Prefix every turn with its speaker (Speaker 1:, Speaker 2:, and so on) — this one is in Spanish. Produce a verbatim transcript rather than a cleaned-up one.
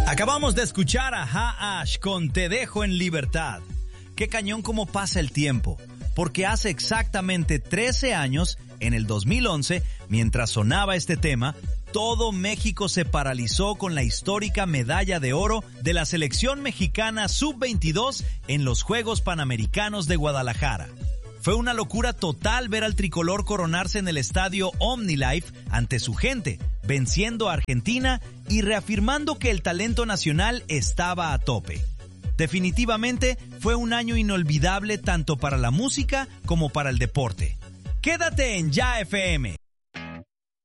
Speaker 1: Acabamos de escuchar a Ha-Ash con Te Dejo en Libertad. Qué cañón cómo pasa el tiempo, porque hace exactamente trece años, en el dos mil once, mientras sonaba este tema, todo México se paralizó con la histórica medalla de oro de la selección mexicana sub veintidós en los Juegos Panamericanos de Guadalajara. Fue una locura total ver al tricolor coronarse en el estadio OmniLife ante su gente, venciendo a Argentina y reafirmando que el talento nacional estaba a tope. Definitivamente fue un año inolvidable tanto para la música como para el deporte. Quédate en Ya F M.